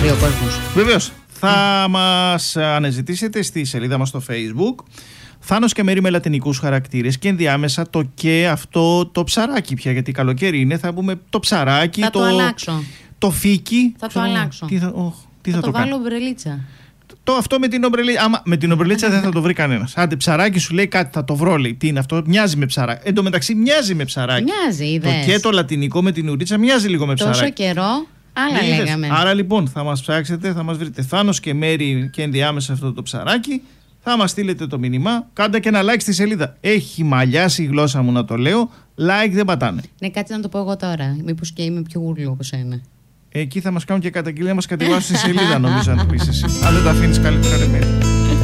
βρει ο κόσμος. Βεβαίως. Θα μας αναζητήσετε στη σελίδα μας στο Facebook. Θάνος και Μέρη με λατινικούς χαρακτήρες και ενδιάμεσα το και αυτό το ψαράκι πια, γιατί καλοκαίρι είναι, θα πούμε το ψαράκι. Θα το αλλάξω. Το φίκι. Θα το αλλάξω. Τι θα το βάλω ομπρελίτσα. Αυτό με την ομπρελίτσα. Άμα με την ομπρελίτσα δεν θα το βρει κανένας. Άντε, ψαράκι σου λέει κάτι, θα το βρω. Λέει. Τι είναι αυτό, μοιάζει με ψαράκι. Εν τω μεταξύ μοιάζει με ψαράκι. Μοιάζει, είδες. Το και το λατινικό με την ουρίτσα μοιάζει λίγο με ψαράκι. Τόσο καιρό, άλλα λέγαμε. Άρα λοιπόν θα μας ψάξετε, θα μας βρείτε Θάνος και Μέρη και ενδιάμεσα αυτό το ψαράκι. Θα μας στείλετε το μήνυμα. Κάντε και ένα like στη σελίδα. Έχει μαλλιάσει η γλώσσα μου να το λέω. Like δεν πατάνε. Ναι, κάτσε να το πω εγώ τώρα. Μήπως και είμαι πιο γουρλού από σένα. Εκεί θα μας κάνουν και καταγγελία, μας κατεβάσουν στη σελίδα, νομίζω, αν το πεις εσύ. Αν δεν το αφήνεις καλύτερα, ρε Μέρη.